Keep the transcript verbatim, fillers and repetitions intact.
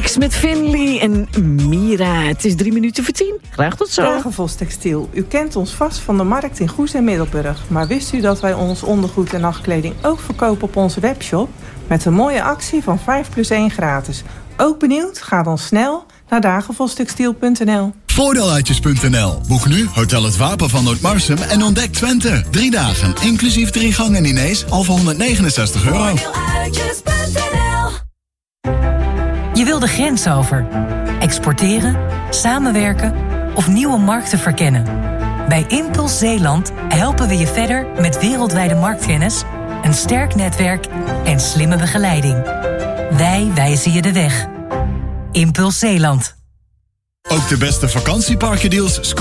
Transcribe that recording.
Max met Finley en Mira. Het is drie minuten voor tien. Graag tot zo. Dagenvos Textiel. U kent ons vast van de markt in Goes en Middelburg. Maar wist u dat wij ons ondergoed en nachtkleding ook verkopen op onze webshop? Met een mooie actie van vijf plus één gratis. Ook benieuwd? Ga dan snel naar dagenvostextiel punt n l. Voordeeluitjes punt n l. Boek nu Hotel Het Wapen van Noordmarsum en ontdek Twente. Drie dagen, inclusief drie gangen diners, al voor honderdnegenenzestig euro. Voordeeluitjes punt n l. Je wil de grens over. Exporteren, samenwerken of nieuwe markten verkennen. Bij Impuls Zeeland helpen we je verder met wereldwijde marktkennis, een sterk netwerk en slimme begeleiding. Wij wijzen je de weg. Impuls Zeeland. Ook de beste vakantieparkendeals